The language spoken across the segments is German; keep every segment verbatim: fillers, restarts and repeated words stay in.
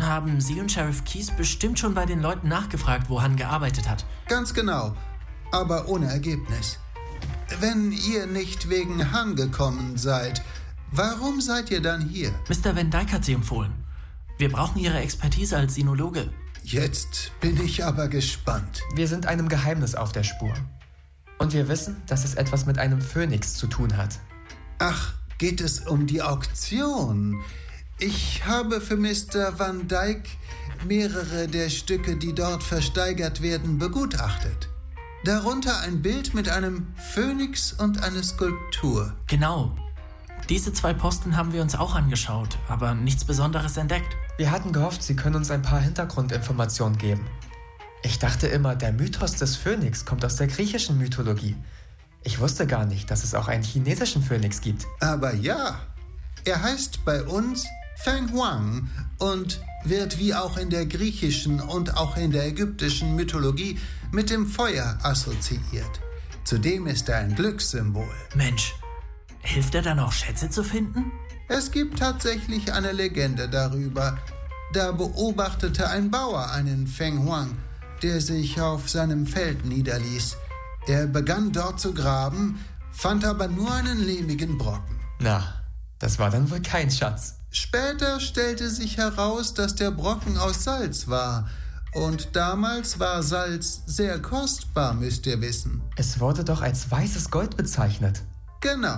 Dann haben Sie und Sheriff Keyes bestimmt schon bei den Leuten nachgefragt, wo Han gearbeitet hat. Ganz genau, aber ohne Ergebnis. Wenn ihr nicht wegen Han gekommen seid, warum seid ihr dann hier? Mister Van Dyke hat Sie empfohlen. Wir brauchen Ihre Expertise als Sinologe. Jetzt bin ich aber gespannt. Wir sind einem Geheimnis auf der Spur. Und wir wissen, dass es etwas mit einem Phönix zu tun hat. Ach, geht es um die Auktion? Ich habe für Mister Van Dyke mehrere der Stücke, die dort versteigert werden, begutachtet. Darunter ein Bild mit einem Phönix und eine Skulptur. Genau. Diese zwei Posten haben wir uns auch angeschaut, aber nichts Besonderes entdeckt. Wir hatten gehofft, Sie können uns ein paar Hintergrundinformationen geben. Ich dachte immer, der Mythos des Phönix kommt aus der griechischen Mythologie. Ich wusste gar nicht, dass es auch einen chinesischen Phönix gibt. Aber ja, er heißt bei uns Feng Huang und wird wie auch in der griechischen und auch in der ägyptischen Mythologie mit dem Feuer assoziiert. Zudem ist er ein Glückssymbol. Mensch, hilft er dann auch, Schätze zu finden? Es gibt tatsächlich eine Legende darüber. Da beobachtete ein Bauer einen Feng Huang, der sich auf seinem Feld niederließ. Er begann dort zu graben, fand aber nur einen lehmigen Brocken. Na, das war dann wohl kein Schatz. Später stellte sich heraus, dass der Brocken aus Salz war. Und damals war Salz sehr kostbar, müsst ihr wissen. Es wurde doch als weißes Gold bezeichnet. Genau.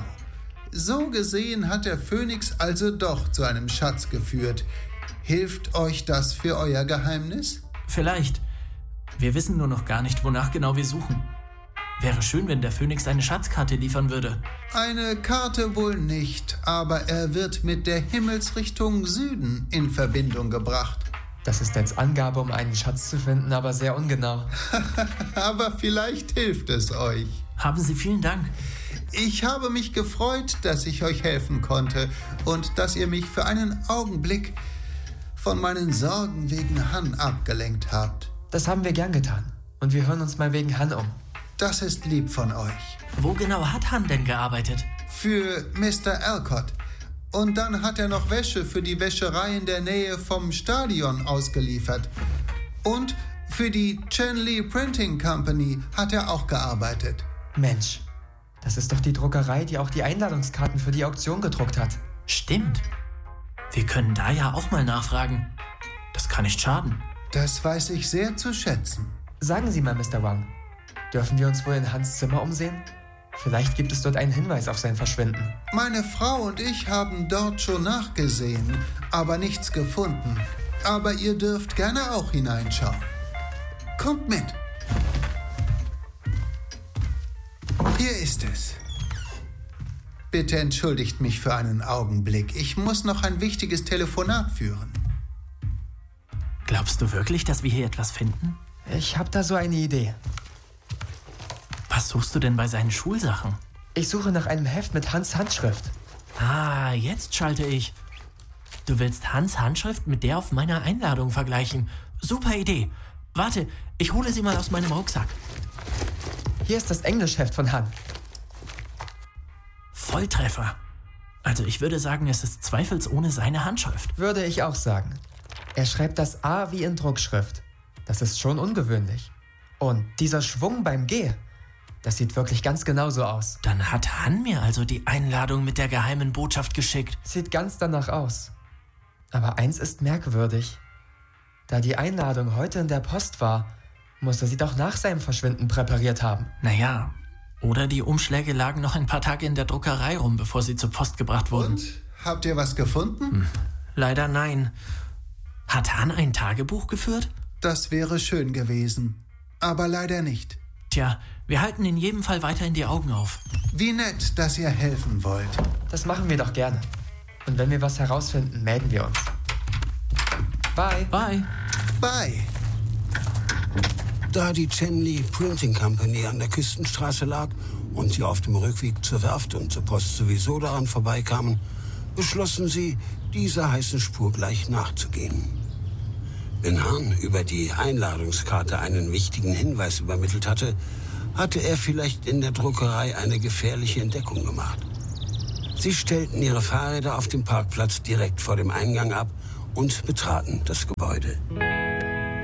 So gesehen hat der Phönix also doch zu einem Schatz geführt. Hilft euch das für euer Geheimnis? Vielleicht. Wir wissen nur noch gar nicht, wonach genau wir suchen. Wäre schön, wenn der Phönix eine Schatzkarte liefern würde. Eine Karte wohl nicht, aber er wird mit der Himmelsrichtung Süden in Verbindung gebracht. Das ist als Angabe, um einen Schatz zu finden, aber sehr ungenau. Aber vielleicht hilft es euch. Haben Sie vielen Dank. Ich habe mich gefreut, dass ich euch helfen konnte und dass ihr mich für einen Augenblick von meinen Sorgen wegen Han abgelenkt habt. Das haben wir gern getan. Und wir hören uns mal wegen Han um. Das ist lieb von euch. Wo genau hat Han denn gearbeitet? Für Mister Alcott. Und dann hat er noch Wäsche für die Wäscherei in der Nähe vom Stadion ausgeliefert. Und für die Chen Lee Printing Company hat er auch gearbeitet. Mensch, das ist doch die Druckerei, die auch die Einladungskarten für die Auktion gedruckt hat. Stimmt. Wir können da ja auch mal nachfragen. Das kann nicht schaden. Das weiß ich sehr zu schätzen. Sagen Sie mal, Mister Wang, dürfen wir uns wohl in Hans Zimmer umsehen? Vielleicht gibt es dort einen Hinweis auf sein Verschwinden. Meine Frau und ich haben dort schon nachgesehen, aber nichts gefunden. Aber ihr dürft gerne auch hineinschauen. Kommt mit. Hier ist es. Bitte entschuldigt mich für einen Augenblick. Ich muss noch ein wichtiges Telefonat führen. Glaubst du wirklich, dass wir hier etwas finden? Ich habe da so eine Idee. Was suchst du denn bei seinen Schulsachen? Ich suche nach einem Heft mit Hans' Handschrift. Ah, jetzt schalte ich. Du willst Hans' Handschrift mit der auf meiner Einladung vergleichen. Super Idee. Warte, ich hole sie mal aus meinem Rucksack. Hier ist das Englischheft von Han. Volltreffer. Also ich würde sagen, es ist zweifelsohne seine Handschrift. Würde ich auch sagen. Er schreibt das A wie in Druckschrift. Das ist schon ungewöhnlich. Und dieser Schwung beim G, das sieht wirklich ganz genauso aus. Dann hat Han mir also die Einladung mit der geheimen Botschaft geschickt. Sieht ganz danach aus. Aber eins ist merkwürdig. Da die Einladung heute in der Post war, muss er sie doch nach seinem Verschwinden präpariert haben. Naja, oder die Umschläge lagen noch ein paar Tage in der Druckerei rum, bevor sie zur Post gebracht wurden. Und? Habt ihr was gefunden? Hm, leider nein. Hat Han ein Tagebuch geführt? Das wäre schön gewesen. Aber leider nicht. Tja, wir halten in jedem Fall weiterhin die Augen auf. Wie nett, dass ihr helfen wollt. Das machen wir doch gerne. Und wenn wir was herausfinden, melden wir uns. Bye. Bye. Bye. Da die Chen Lee Printing Company an der Küstenstraße lag und sie auf dem Rückweg zur Werft und zur Post sowieso daran vorbeikamen, beschlossen sie, dieser heißen Spur gleich nachzugehen. Wenn Han über die Einladungskarte einen wichtigen Hinweis übermittelt hatte, hatte er vielleicht in der Druckerei eine gefährliche Entdeckung gemacht. Sie stellten ihre Fahrräder auf dem Parkplatz direkt vor dem Eingang ab und betraten das Gebäude.